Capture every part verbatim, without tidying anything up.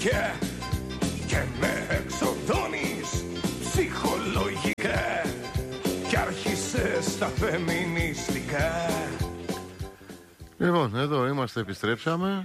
Και, και με εξοδώνεις ψυχολογικά και άρχισες τα φεμινιστικά. Λοιπόν, εδώ είμαστε, επιστρέψαμε.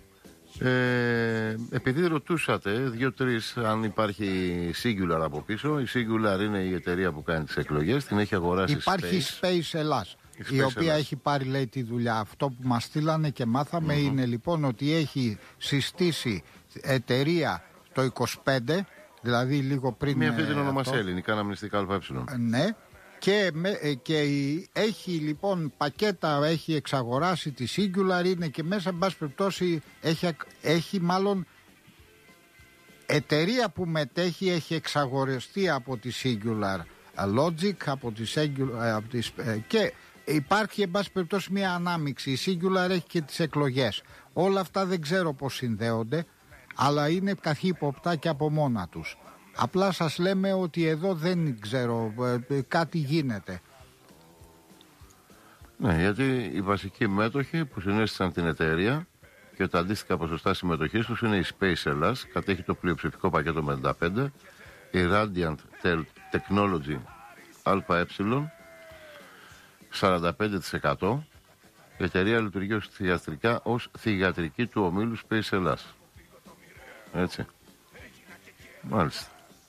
Ε, επειδή ρωτούσατε δύο-τρεις αν υπάρχει Singular από πίσω, η Singular είναι η εταιρεία που κάνει τις εκλογές, την έχει αγοράσει. Υπάρχει Space, Space Ελλάς, η, η οποία Ελλάς. έχει πάρει, λέει, τη δουλειά. Αυτό που μας στείλανε και μάθαμε mm-hmm. είναι λοιπόν ότι έχει συστήσει εταιρεία το είκοσι πέντε, δηλαδή λίγο πριν. Μια αυτή την ονομασία ελληνικά αναμνηστικά ΑΕ. Ναι. Και, με, και έχει λοιπόν πακέτα, έχει εξαγοράσει τη Singular, είναι και μέσα, εν πάση περιπτώσει, έχει, έχει μάλλον εταιρεία που μετέχει, έχει εξαγορεστεί από τη Singular Logic, από τη Singular, από τις, και υπάρχει, εν πάση περιπτώσει, μια ανάμειξη. Η Singular έχει και τις εκλογές. Όλα αυτά δεν ξέρω πώς συνδέονται, αλλά είναι καχύποπτα και από μόνα τους. Απλά σας λέμε ότι εδώ δεν ξέρω, ε, κάτι γίνεται. Ναι, γιατί οι βασικοί μέτοχοι που συνέστησαν την εταιρεία και τα αντίστοιχα ποσοστά συμμετοχής τους είναι η Space Ελλάς, κατέχει το πλειοψηφικό πακέτο με πενήντα πέντε, η Radiant Technology ΑΕ σαράντα πέντε τοις εκατό, η εταιρεία λειτουργεί ως θυγατρικά ως θυγατρική του ομίλου Space Ελλάς. Έτσι. Μάλιστα.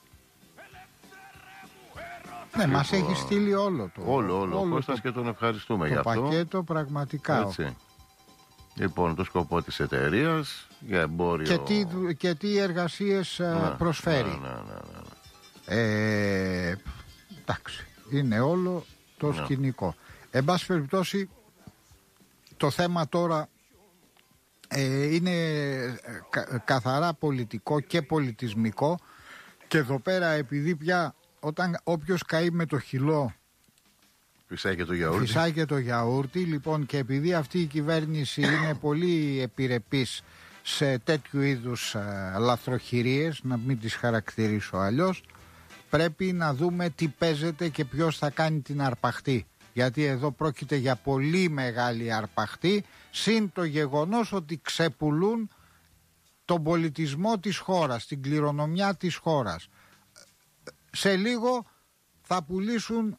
Ναι, μας έχει στείλει όλο το. Όλο, όλο. όλο Κώστας το, και τον ευχαριστούμε για αυτό. Το πακέτο πραγματικά. Έτσι. Λοιπόν, το σκοπό της εταιρείας για εμπόριο. Και τι, και τι εργασίες ναι, προσφέρει. Ναι, ναι, ναι, ναι. Ε, εντάξει. Είναι όλο το ναι. σκηνικό. Εν πάση περιπτώσει, το θέμα τώρα ε, είναι κα, καθαρά πολιτικό και πολιτισμικό. Και εδώ πέρα, επειδή πια όταν όποιος καεί με το χυλό φυσάει και το γιαούρτι. Φυσάει και το γιαούρτι, λοιπόν, και επειδή αυτή η κυβέρνηση είναι πολύ επιρρεπής σε τέτοιου είδους α, λαθροχειρίες, να μην τις χαρακτηρίσω αλλιώς, πρέπει να δούμε τι παίζεται και ποιος θα κάνει την αρπαχτή. Γιατί εδώ πρόκειται για πολύ μεγάλη αρπαχτή, συν το γεγονός ότι ξεπουλούν τον πολιτισμό της χώρας, την κληρονομιά της χώρας. Σε λίγο θα πουλήσουν,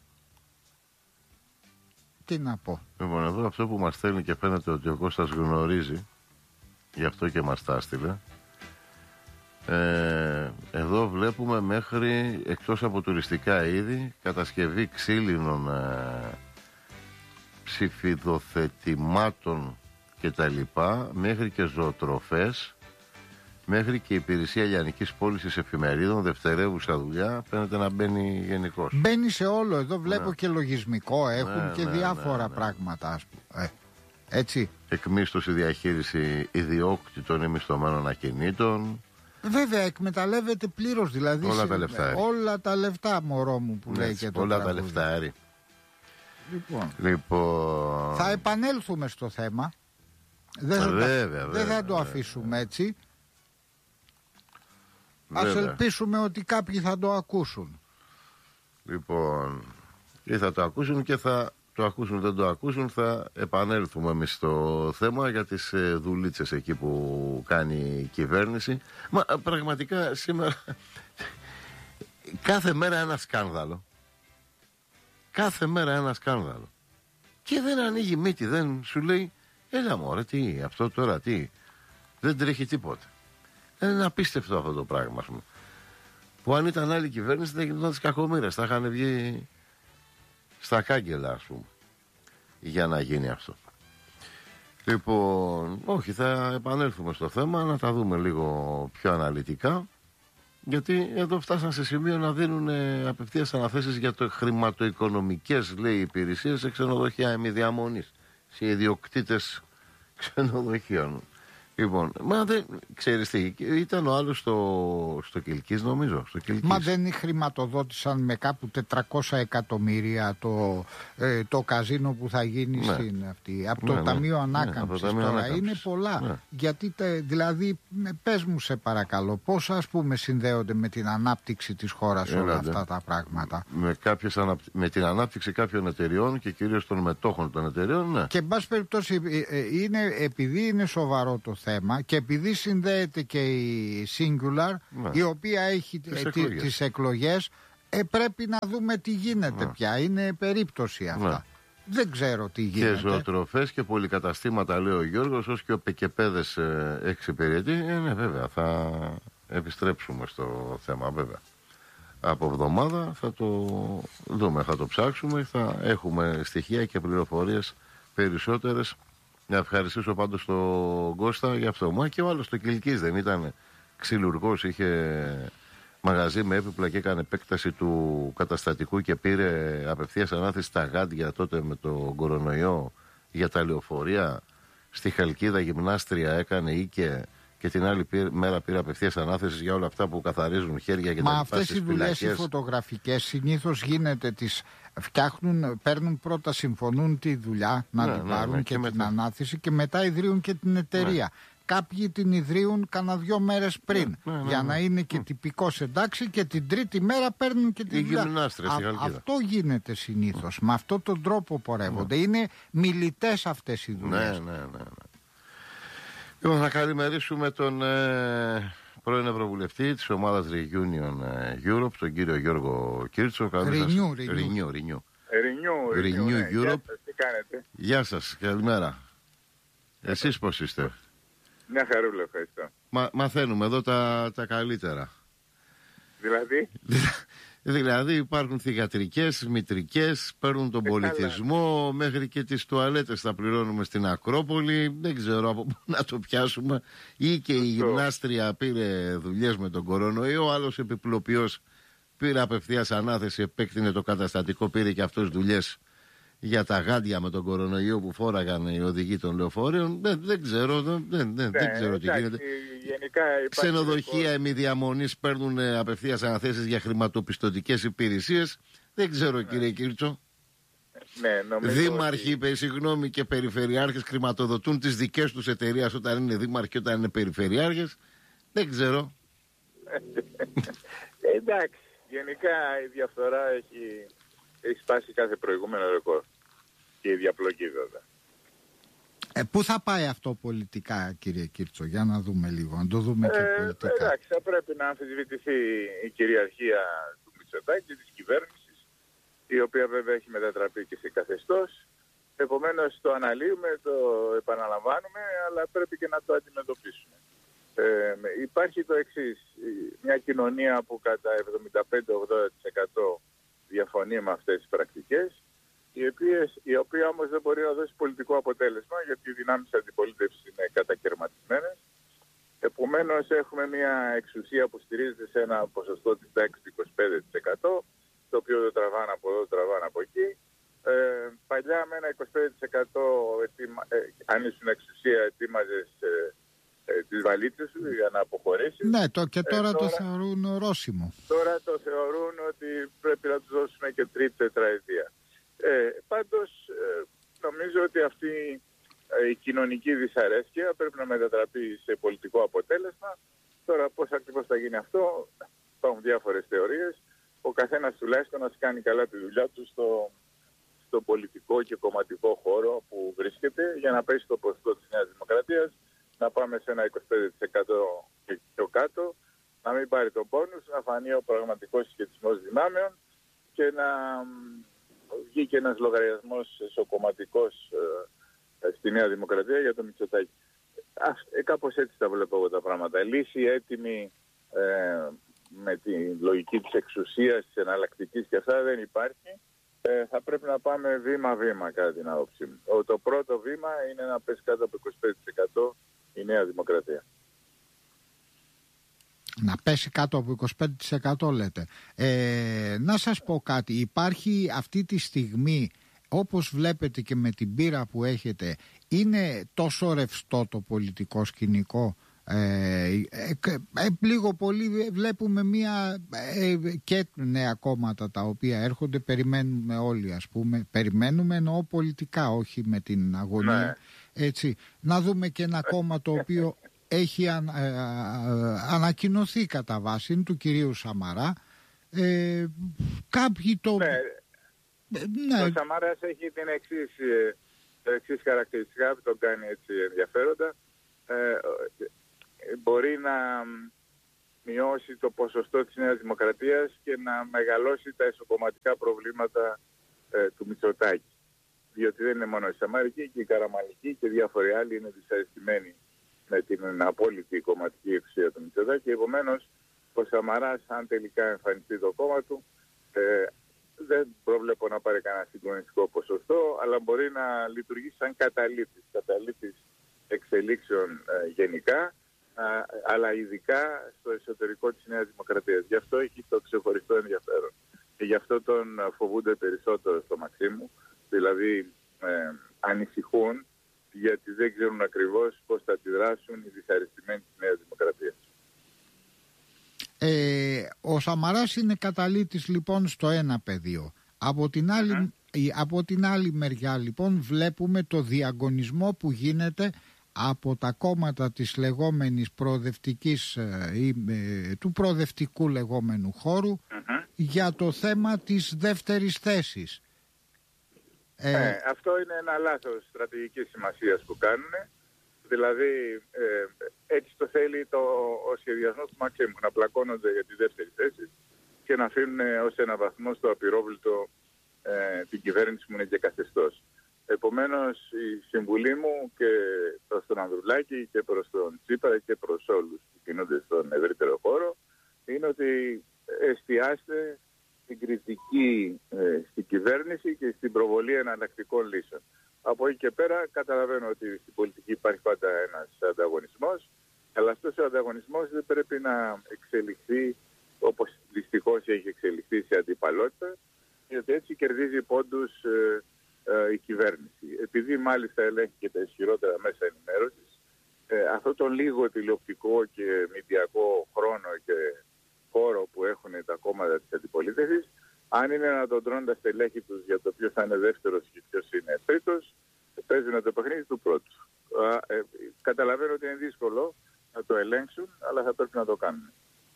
τι να πω. Λοιπόν, εδώ αυτό που μας στέλνει και φαίνεται ότι ο Κώστας γνωρίζει, γι' αυτό και μας τα έστειλε. Ε, εδώ βλέπουμε μέχρι, εκτός από τουριστικά είδη, κατασκευή ξύλινων ε, ψηφιδοθετημάτων και τα λοιπά, μέχρι και ζωοτροφές, μέχρι και υπηρεσία λιανικής πώλησης εφημερίδων, δευτερεύουσα δουλειά, φαίνεται να μπαίνει γενικώς. Μπαίνει σε όλο, εδώ βλέπω ναι. και λογισμικό, έχουν ναι, και ναι, διάφορα ναι, ναι. πράγματα, ας πούμε. Ε, έτσι. Εκμίσθωση, διαχείριση ιδιόκτητων ή μισθωμένων ακινήτων. Βέβαια, εκμεταλλεύεται πλήρως, δηλαδή. Όλα σε, τα λεφτά. Όλα τα λεφτά, μωρό μου, που ναι, λέει και το όλα τραγούδι. τα λεφτά. Λοιπόν. λοιπόν. Θα επανέλθουμε στο θέμα. Δεν θα, βέβαια, τα, βέβαια, δεν θα το βέβαια. αφήσουμε έτσι. Βέβαια. Ας ελπίσουμε ότι κάποιοι θα το ακούσουν. Λοιπόν, ή θα το ακούσουν και θα το ακούσουν, δεν το ακούσουν, θα επανέλθουμε εμείς στο θέμα για τις ε, δουλίτσες εκεί που κάνει η κυβέρνηση. Μα πραγματικά σήμερα κάθε μέρα ένα σκάνδαλο. Κάθε μέρα ένα σκάνδαλο. Και δεν ανοίγει μύτη, δεν σου λέει, έλα μωρέ, τι, αυτό τώρα τι, δεν τρέχει τίποτα. Είναι απίστευτο αυτό το πράγμα, ας πούμε. Που αν ήταν άλλη κυβέρνηση θα γινόταν τις κακομοίρες, θα είχαν βγει στα κάγκελα, ας πούμε, για να γίνει αυτό. Λοιπόν, όχι, θα επανέλθουμε στο θέμα, να τα δούμε λίγο πιο αναλυτικά, γιατί εδώ φτάσαν σε σημείο να δίνουν απευθείας αναθέσεις για το χρηματοοικονομικές, λέει, υπηρεσίες σε ξενοδοχεία ημιδιαμονής, σε ιδιοκτήτες ξενοδοχείων. Λοιπόν, μα δεν ξέρεις τι, ήταν ο άλλος στο, στο Κιλκής, νομίζω. Στο Κιλκής. Μα δεν χρηματοδότησαν με κάπου τετρακόσια εκατομμύρια το, ε, το καζίνο που θα γίνει ναι. στην αυτή. Από το ναι, Ταμείο ναι, Ανάκαμψης ναι, τώρα ανάκαμψης. Είναι πολλά. Ναι. Γιατί, τε, δηλαδή, πες μου σε παρακαλώ, πώς ας πούμε συνδέονται με την ανάπτυξη της χώρας όλα Έλατε. αυτά τα πράγματα. Με, κάποιες αναπ... με την ανάπτυξη κάποιων εταιριών και κυρίως των μετόχων των εταιριών, ναι. Και εν πάση περιπτώσει, είναι, επειδή είναι σοβαρό το θέμα, θέμα και επειδή συνδέεται και η Singular, ναι. η οποία έχει τις ε, εκλογές, τις εκλογές ε, πρέπει να δούμε τι γίνεται, ναι. πια. Είναι περίπτωση αυτά. Ναι. Δεν ξέρω τι γίνεται. Και ζωοτροφές και πολυκαταστήματα, λέει ο Γιώργος, ως και ο Πεκεπέδες ε, εξυπηρετεί. Ε, ναι, βέβαια, θα επιστρέψουμε στο θέμα, βέβαια. Από εβδομάδα θα το δούμε, θα το ψάξουμε, θα έχουμε στοιχεία και πληροφορίες περισσότερες. Να ευχαριστήσω πάντως τον Κώστα για αυτό. Μα και ο άλλος το Κιλκής δεν ήταν ξυλουργός, είχε μαγαζί με έπιπλα και έκανε επέκταση του καταστατικού και πήρε απευθείας ανάθεση στα γάντια τότε με τον κορονοϊό για τα λεωφορεία. Στη Χαλκίδα γυμνάστρια έκανε οίκε και την άλλη μέρα πήρε απευθείας ανάθεση για όλα αυτά που καθαρίζουν χέρια και τα λοιπά. Μα αυτές οι δουλειές οι φωτογραφικές συνήθως γίνεται, τις φτιάχνουν, παίρνουν πρώτα, συμφωνούν τη δουλειά να ναι, την ναι, πάρουν ναι, και, και την μετά. ανάθεση και μετά ιδρύουν και την εταιρεία. Ναι. Κάποιοι την ιδρύουν κανένα δυο μέρες πριν, ναι, ναι, ναι, για να είναι και ναι. τυπικός εντάξει, και την τρίτη μέρα παίρνουν και τη δουλειά. Α, αυτό γίνεται συνήθως. Με αυτόν τον τρόπο πορεύονται. Ναι. Είναι μιλητές αυτές οι δουλειές. Ναι, ναι, ναι, ναι. Λοιπόν, θα καλημερίσουμε τον ε, πρώην Ευρωβουλευτή της ομάδας Reunion Europe, τον κύριο Γιώργο Κίρτσο. Renew, Renew. Renew, Renew. Renew, Renew Europe. Γεια σας, τι κάνετε? Γεια σας, καλημέρα. Εσείς πώς είστε? Μια χαρούλα, ευχαριστώ. Μα, μαθαίνουμε εδώ τα, τα καλύτερα. Δηλαδή? Δηλαδή υπάρχουν θυγατρικές, μητρικές, παίρνουν τον ε, πολιτισμό, καλά. Μέχρι και τις τουαλέτες θα πληρώνουμε στην Ακρόπολη. Δεν ξέρω από πού να το πιάσουμε. Ή και η γυμνάστρια πήρε δουλειές με τον κορονοϊό, άλλος επιπλοποιός πήρε απευθείας ανάθεση, επέκτηνε το καταστατικό, πήρε και αυτός δουλειές για τα γάντια με τον κορονοϊό που φόραγαν οι οδηγοί των λεωφορείων. Δεν, δεν ξέρω, δεν, δεν, ναι, δεν ξέρω τι γίνεται. Ξενοδοχεία ημιδιαμονής παίρνουν απευθείας αναθέσεις για χρηματοπιστωτικές υπηρεσίες. Δεν ξέρω, ναι. Κύριε Κίρτσο. Ναι, δήμαρχοι, ότι... συγγνώμη, και περιφερειάρχες χρηματοδοτούν τις δικές τους εταιρείες όταν είναι δήμαρχοι και όταν είναι περιφερειάρχες. Δεν ξέρω. Εντάξει, γενικά η διαφθορά έχει... έχει σπάσει κάθε προηγούμενο ρεκόρ και η διαπλοκή βέβαια. Ε, πού θα πάει αυτό πολιτικά, κύριε Κίρτσο, για να δούμε λίγο, να το δούμε και ε, πολιτικά. Εντάξει, θα πρέπει να αμφισβητηθεί η κυριαρχία του Μητσοτάκη και της κυβέρνησης, η οποία βέβαια έχει μετατραπεί και σε καθεστώς. Επομένως το αναλύουμε, το επαναλαμβάνουμε, αλλά πρέπει και να το αντιμετωπίσουμε. Ε, υπάρχει το εξής, μια κοινωνία που κατά εβδομήντα πέντε με ογδόντα τοις εκατό διαφωνεί με αυτές τις πρακτικές, οι οποίες, η οποία όμως δεν μπορεί να δώσει πολιτικό αποτέλεσμα, γιατί οι δυνάμεις αντιπολίτευσης είναι κατακαιρματισμένες. Επομένως έχουμε μια εξουσία που στηρίζεται σε ένα ποσοστό της τάξης του είκοσι πέντε τοις εκατό, το οποίο δεν τραβάνε από εδώ, τραβάνε από εκεί. Ε, παλιά με ένα είκοσι πέντε τοις εκατό ετοιμα, ε, αν ήσουν εξουσία ετοίμαζες ε, ε, τις βαλίτσες σου για να αποχωρήσεις. Ναι, το, και τώρα, ε, τώρα το θεωρούν ορόσημο. Τώρα το θεωρούν ότι πρέπει να τους δώσουμε και τρίτη τετραετία. Ε, πάντως ε, νομίζω ότι αυτή ε, η κοινωνική δυσαρέσκεια πρέπει να μετατραπεί σε πολιτικό αποτέλεσμα. Τώρα πώς ακριβώς θα γίνει αυτό, υπάρχουν διάφορες θεωρίες. Ο καθένας τουλάχιστον να κάνει καλά τη δουλειά του στο, στο πολιτικό και κομματικό χώρο που βρίσκεται, για να πέσει το ποσοστό της Νέας Δημοκρατίας, να πάμε σε ένα είκοσι πέντε τοις εκατό και πιο κάτω, να μην πάρει τον πόνους, να φανεί ο πραγματικός συσχετισμός δυνάμεων και να βγει και ένας λογαριασμός εσωκομματικός ε, στη Νέα Δημοκρατία για το Μητσοτάκη. Ε, κάπως έτσι τα βλέπω εγώ τα πράγματα. Λύση έτοιμη ε, με τη λογική της εξουσίας, της εναλλακτικής και αυτά δεν υπάρχει. Ε, θα πρέπει να πάμε βήμα-βήμα κατά την άποψή μου. Ο, το πρώτο βήμα είναι να πέσει κάτω από είκοσι πέντε τοις εκατό η Νέα Δημοκρατία. Να πέσει κάτω από είκοσι πέντε τοις εκατό λέτε. Ε, να σας πω κάτι. Υπάρχει αυτή τη στιγμή, όπως βλέπετε και με την πείρα που έχετε, είναι τόσο ρευστό το πολιτικό σκηνικό. Ε, ε, ε, λίγο πολύ βλέπουμε μια ε, και νέα κόμματα τα οποία έρχονται, περιμένουμε όλοι, ας πούμε, περιμένουμε εννοώ πολιτικά, όχι με την αγωνία, ναι. Έτσι, να δούμε και ένα κόμμα το οποίο έχει αν, ε, ε, ανακοινωθεί κατά βάση του κυρίου Σαμαρά. ε, κάποιοι το ναι. Ναι. Ο Σαμαράς έχει την εξής, ε, εξής χαρακτηριστικά που τον κάνει έτσι ενδιαφέροντα. ε, μπορεί να μειώσει το ποσοστό της Νέας Δημοκρατίας και να μεγαλώσει τα εσωκομματικά προβλήματα ε, του Μητσοτάκη. Διότι δεν είναι μόνο η Σαμαρική και η Καραμανλική και διάφοροι άλλοι είναι δυσαρεστημένοι με την απόλυτη κομματική εξουσία του Μητσοτάκη. Επομένως, ο Σαμαράς, αν τελικά εμφανιστεί το κόμμα του, ε, δεν προβλέπω να πάρει κανένα συγκλονιστικό ποσοστό, αλλά μπορεί να λειτουργήσει σαν καταλήτης, καταλήτης εξελίξεων ε, γενικά, α, αλλά ειδικά στο εσωτερικό της Νέας Δημοκρατίας. Γι' αυτό έχει το ξεχωριστό ενδιαφέρον. Και γι' αυτό τον φοβούνται περισσότερο στο Μαξίμου, δηλαδή ε, ανησυχούν, γιατί δεν ξέρουν ακριβώς πώς θα αντιδράσουν οι δυσαρεστημένοι της Νέας Δημοκρατίας. Ε, ο Σαμαράς είναι καταλήτης λοιπόν στο ένα πεδίο. Από την άλλη, mm. από την άλλη μεριά λοιπόν βλέπουμε το διαγωνισμό που γίνεται από τα κόμματα της λεγόμενης προοδευτικής ή ε, του προοδευτικού λεγόμενου χώρου mm-hmm. για το θέμα της δεύτερης θέσης. Ε, ε, αυτό είναι ένα λάθος στρατηγικής σημασίας που κάνουν. Δηλαδή ε, έτσι το θέλει το, ο σχεδιασμός του Μαξίμου, να πλακώνονται για τη δεύτερη θέση και να αφήνουν ως ένα βαθμό στο απειρόβλητο ε, την κυβέρνηση που είναι και καθεστώς. Επομένως η συμβουλή μου και προς τον Ανδρουλάκη και προς τον Τσίπρα και προς όλους που κινούνται στον ευρύτερο χώρο είναι ότι εστιάστε στην κριτική ε, στην κυβέρνηση και στην προβολή εναλλακτικών λύσεων. Από εκεί και πέρα καταλαβαίνω ότι στην πολιτική υπάρχει πάντα ένας ανταγωνισμός, αλλά αυτός ο ανταγωνισμός δεν πρέπει να εξελιχθεί όπως δυστυχώς έχει εξελιχθεί σε αντιπαλότητα, γιατί έτσι κερδίζει πόντους ε, ε, η κυβέρνηση. Επειδή μάλιστα ελέγχει και τα ισχυρότερα μέσα ενημέρωσης, ε, αυτό το λίγο τηλεοπτικό και μηντιακό χρόνο και χώρο που έχουν τα κόμματα της αντιπολίτευσης, αν είναι να τον τρώνε τα στελέχη τους για το ποιος θα είναι δεύτερος και ποιος είναι τρίτος, παίζουν το παιχνίδι του πρώτου. Ε, καταλαβαίνω ότι είναι δύσκολο να το ελέγξουν, αλλά θα πρέπει να το κάνουν.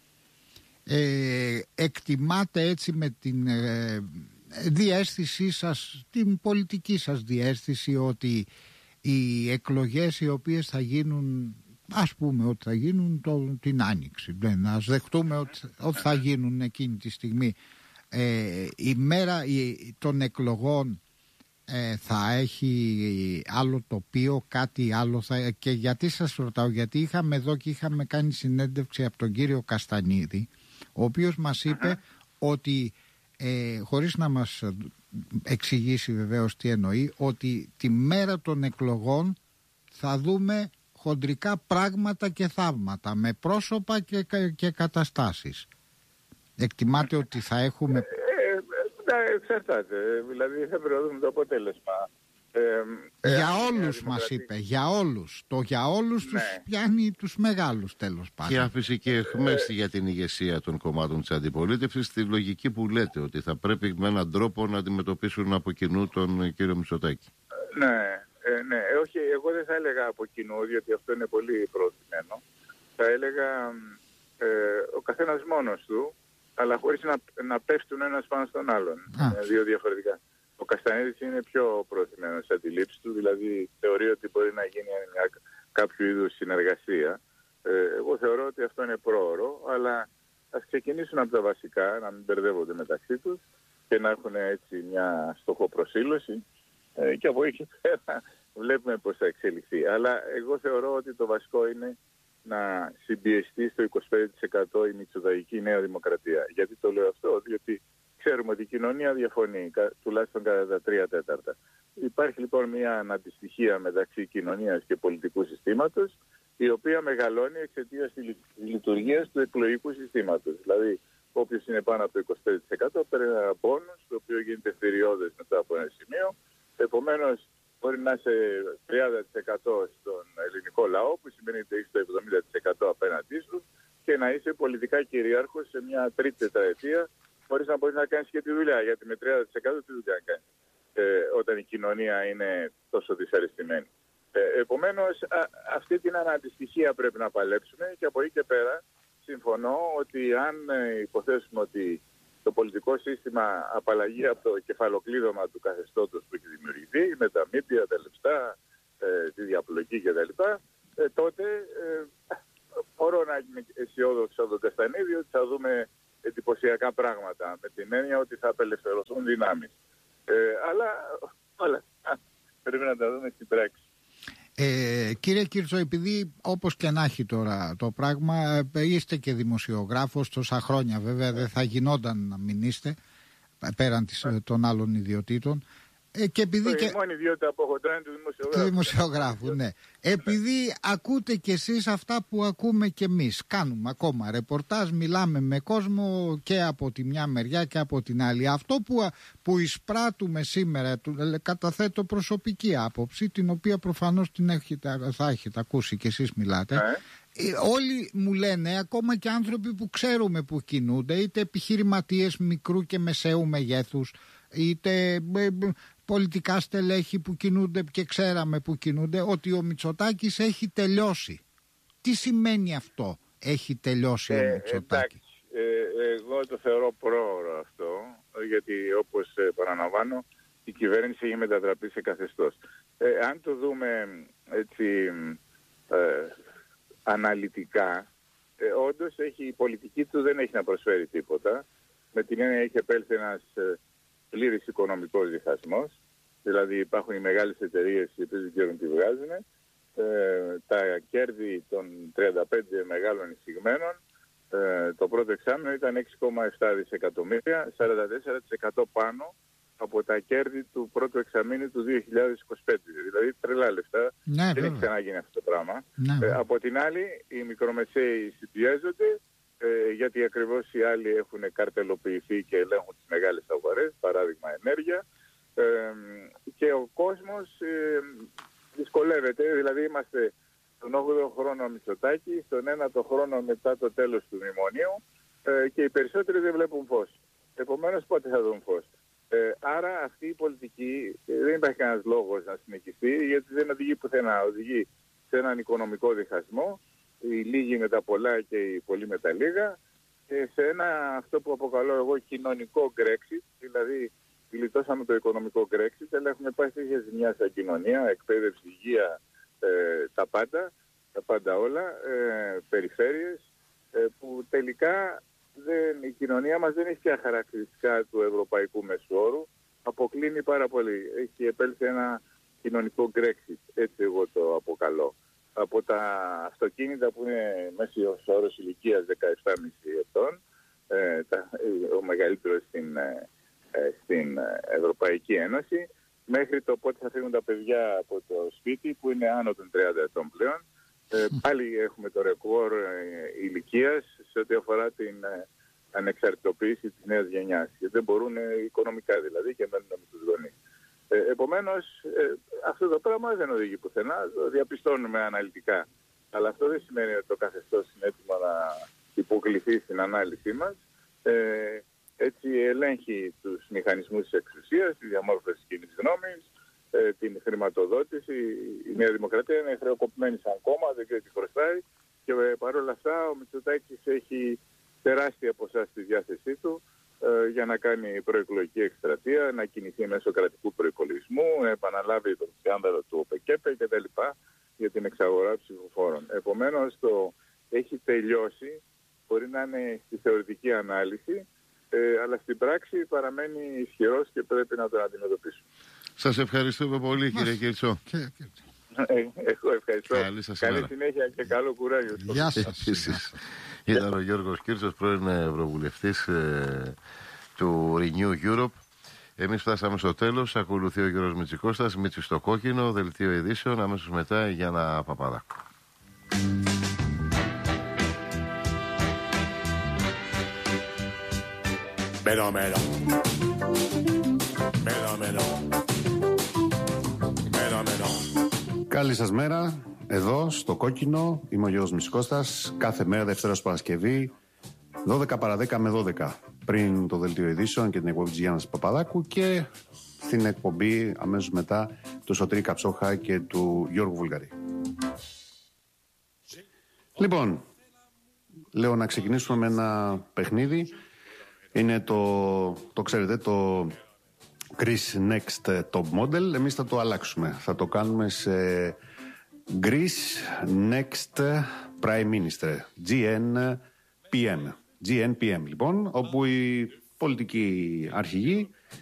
Ε, εκτιμάτε έτσι με την ε, διαίσθησή σας, την πολιτική σας διαίσθηση, ότι οι εκλογές οι οποίες θα γίνουν, ας πούμε ότι θα γίνουν το, την Άνοιξη, να ας δεχτούμε ότι, ότι θα γίνουν εκείνη τη στιγμή, ε, η μέρα η, των εκλογών ε, θα έχει άλλο τοπίο, κάτι άλλο θα, και γιατί σας ρωτάω, γιατί είχαμε εδώ και είχαμε κάνει συνέντευξη από τον κύριο Καστανίδη, ο οποίος μας είπε ότι ε, χωρίς να μας εξηγήσει βεβαίως τι εννοεί, ότι τη μέρα των εκλογών θα δούμε χοντρικά πράγματα και θαύματα με πρόσωπα και, και καταστάσεις. Εκτιμάτε ότι θα έχουμε... Ε, ε, εξαρτάται. Δηλαδή θα πρέπει να δούμε το αποτέλεσμα. Ε, για ε, όλους μας είπε, για όλους. Το για όλους ναι. Τους πιάνει τους μεγάλους τέλος πάντων. Και άφησε και εχμές ε, για την ηγεσία των κομμάτων της αντιπολίτευσης στη λογική που λέτε, ότι θα πρέπει με έναν τρόπο να αντιμετωπίσουν από κοινού τον κύριο Μητσοτάκη. Ναι, ε, ναι. Ε, όχι, εγώ δεν θα έλεγα από κοινού, διότι αυτό είναι πολύ προωθημένο. Θα έλεγα ε, ο καθένας μόνος του, αλλά χωρίς να, να πέφτουν ένας πάνω στον άλλον. Ε, δύο διαφορετικά. Ο Καστανίδης είναι πιο προωθημένος στις αντιλήψεις του, δηλαδή θεωρεί ότι μπορεί να γίνει μια, κάποιο είδους συνεργασία. Ε, εγώ θεωρώ ότι αυτό είναι πρόωρο, αλλά ας ξεκινήσουν από τα βασικά, να μην μπερδεύονται μεταξύ τους και να έχουν έτσι μια στοχοπροσήλωση ε, και από εκεί και πέρα βλέπουμε πώς θα εξελιχθεί. Αλλά εγώ θεωρώ ότι το βασικό είναι να συμπιεστεί στο είκοσι πέντε τοις εκατό η μητσοταϊκή Νέα Δημοκρατία. Γιατί το λέω αυτό, διότι ξέρουμε ότι η κοινωνία διαφωνεί, τουλάχιστον κατά τα τρία τέταρτα. Υπάρχει λοιπόν μια αναντιστοιχία μεταξύ κοινωνίας και πολιτικού συστήματος, η οποία μεγαλώνει εξαιτίας της λειτουργίας του εκλογικού συστήματος. Δηλαδή, όποιος είναι πάνω από το είκοσι πέντε τοις εκατό παίρνει ένα πόνους, το οποίο γίνεται θηριώδες μετά από ένα σημείο. Επομένως, μπορεί να είσαι τριάντα τοις εκατό στον ελληνικό λαό, που σημαίνει ότι έχεις το εβδομήντα τοις εκατό απέναντί σου, και να είσαι πολιτικά κυρίαρχος σε μια τρίτη τετραετία, χωρίς να μπορείς να κάνεις και τη δουλειά. Γιατί με τριάντα τοις εκατό τι δουλειά να κάνεις, ε, όταν η κοινωνία είναι τόσο δυσαρεστημένη. Ε, επομένως, α, αυτή την αναντιστοιχία πρέπει να παλέψουμε, και από εκεί και πέρα συμφωνώ ότι αν ε, υποθέσουμε ότι το πολιτικό σύστημα απαλλαγεί από το κεφαλοκλείδωμα του καθεστώτος που έχει δημιουργηθεί, με τα μίντια, τα λεφτά, ε, τη διαπλοκή κτλ., ε, τότε ε, μπορώ να είμαι αισιόδοξο από τον Καστανίδη ότι θα δούμε εντυπωσιακά πράγματα, με την έννοια ότι θα απελευθερωθούν δυνάμεις. Ε, αλλά όλα πρέπει να τα δούμε στην πράξη. Ε, κύριε Κίρτσο, επειδή όπως και να έχει τώρα το πράγμα, είστε και δημοσιογράφος τόσα χρόνια, βέβαια δεν θα γινόταν να μην είστε πέραν της, των άλλων ιδιωτήτων. Ε, και επειδή και... Η μόνη ιδιότητα που έχω τώρα είναι του δημοσιογράφου. Του δημοσιογράφου, ναι. Επειδή ακούτε κι εσείς αυτά που ακούμε κι εμείς. Κάνουμε ακόμα ρεπορτάζ, μιλάμε με κόσμο και από τη μια μεριά και από την άλλη. Αυτό που, που εισπράττουμε σήμερα, καταθέτω προσωπική άποψη, την οποία προφανώς την έχετε, θα έχετε ακούσει κι εσείς μιλάτε. Ε. Όλοι μου λένε, ακόμα και άνθρωποι που ξέρουμε που κινούνται, είτε επιχειρηματίες μικρού και μεσαίου μεγέθους, είτε πολιτικά στελέχη που κινούνται και ξέραμε που κινούνται, ότι ο Μητσοτάκης έχει τελειώσει. Τι σημαίνει αυτό, έχει τελειώσει ε, ο Μητσοτάκης? Ε, εγώ το θεωρώ πρόωρο αυτό, γιατί όπως ε, παραλαμβάνω, η κυβέρνηση έχει μετατραπεί σε καθεστώς. Ε, αν το δούμε έτσι ε, αναλυτικά, ε, όντως έχει, η πολιτική του δεν έχει να προσφέρει τίποτα. Με την έννοια έχει επέλθει ένας ε, πλήρης οικονομικός διχασμός. Δηλαδή υπάρχουν οι μεγάλες εταιρείες οι οποίες δεν ξέρουν τι βγάζουν. Ε, τα κέρδη των τριάντα πέντε μεγάλων εισηγμένων ε, το πρώτο εξάμηνο ήταν έξι κόμμα επτά δισεκατομμύρια, σαράντα τέσσερα τοις εκατό πάνω από τα κέρδη του πρώτου εξαμήνου του δύο χιλιάδες είκοσι πέντε. Δηλαδή τρελά λεφτά. Ναι, δεν έχει ξαναγίνει αυτό το πράγμα. Ναι, ε, από την άλλη, οι μικρομεσαίοι συμπιέζονται, ε, γιατί ακριβώς οι άλλοι έχουν καρτελοποιηθεί και ελέγχουν τις μεγάλες αγορές, παράδειγμα ενέργεια. Ε, και ο κόσμος ε, δυσκολεύεται, δηλαδή είμαστε στον όγδοο χρόνο Μητσοτάκη, στον ένατο χρόνο μετά το τέλος του μνημονίου ε, και οι περισσότεροι δεν βλέπουν φως. Επομένως πότε θα δουν φως? Ε, άρα αυτή η πολιτική ε, δεν υπάρχει κανένας λόγος να συνεχιστεί, γιατί δεν οδηγεί πουθενά, οδηγεί σε έναν οικονομικό διχασμό, οι λίγοι με τα πολλά και οι πολλοί με τα λίγα, και σε ένα αυτό που αποκαλώ εγώ κοινωνικό Brexit, δηλαδή γλιτώσαμε το οικονομικό Brexit, αλλά έχουμε πάει σε ζημιά σαν κοινωνία, εκπαίδευση, υγεία, ε, τα πάντα, τα πάντα όλα, ε, περιφέρειες, ε, που τελικά δεν, η κοινωνία μας δεν έχει πια χαρακτηριστικά του ευρωπαϊκού μεσόρου, αποκλίνει πάρα πολύ. Έχει επέλθει ένα κοινωνικό Brexit, έτσι εγώ το αποκαλώ. Από τα αυτοκίνητα που είναι μέσιος όρος ηλικίας δεκαεπτά κόμμα πέντε ετών, ε, τα, ο μεγαλύτερος στην... Ε, στην Ευρωπαϊκή Ένωση, μέχρι το πότε θα φύγουν τα παιδιά από το σπίτι που είναι άνω των τριάντα ετών πλέον. Ε, πάλι έχουμε το ρεκόρ ε, ηλικίας σε ό,τι αφορά την ε, ανεξαρτητοποίηση της νέας γενιάς. Γιατί δεν μπορούν ε, οικονομικά δηλαδή και μένουν με τους γονείς. Ε, επομένως, ε, αυτό το πράγμα δεν οδηγεί πουθενά, το διαπιστώνουμε αναλυτικά. Αλλά αυτό δεν σημαίνει ότι το καθεστώς είναι έτοιμο να υποκληθεί στην ανάλυση μας. Ε, Έτσι ελέγχει τους μηχανισμούς της εξουσίας, τη διαμόρφωση κοινής γνώμης, ε, την χρηματοδότηση. Η Νέα Δημοκρατία είναι χρεοκοπημένη σαν κόμμα, δεν ξέρει τι χρωστάει, και ε, παρόλα αυτά ο Μητσοτάκης έχει τεράστια ποσά στη διάθεσή του ε, για να κάνει προεκλογική εκστρατεία, να κινηθεί μέσω κρατικού προϋπολογισμού, να επαναλάβει τον σκάνδαλο του ΟΠΕΚΕΠΕ κτλ. Για την εξαγορά ψηφοφόρων. Επομένως το έχει τελειώσει, μπορεί να είναι στη θεωρητική ανάλυση, Ε, αλλά στην πράξη παραμένει ισχυρός και πρέπει να τον αντιμετωπίσουμε. Σας ευχαριστούμε πολύ, κύριε Κίρτσο. Ε, εγώ ευχαριστώ. Καλή σας Καλή ημέρα. συνέχεια και καλό κουράγιο. Γεια σας. Ήταν ο Γιώργος Κίρτσος, πρώην Ευρωβουλευτής ε, του Renew Europe. Εμείς φτάσαμε στο τέλος. Ακολουθεί ο Γιώργος Μητσικώστας, Μίτσης στο κόκκινο, δελτίο ειδήσεων. Αμέσως μετά η Γιάννα Παπαδάκου. Μέλο, μέλο. Μέλο, μέλο. Μέλο, μέλο. Καλή σας μέρα. Εδώ στο κόκκινο είμαι ο Γιώργος Μητσικώστας. Κάθε μέρα Δευτέρα ως Παρασκευή δώδεκα παρά δέκα με δώδεκα, πριν το δελτίο ειδήσεων και την εκπομπή της Γιάννας Παπαδάκου, και στην εκπομπή αμέσως μετά του Σωτήρη Καψόχα και του Γιώργου Βουλγαρή. Λοιπόν, λέω να ξεκινήσουμε με ένα παιχνίδι. Είναι το, το ξέρετε, το Chris Next Top Model. Εμείς θα το αλλάξουμε. Θα το κάνουμε σε Greece Next Prime Minister, τζι εν πι εμ. τζι εν πι εμ λοιπόν, όπου οι πολιτικοί αρχηγοί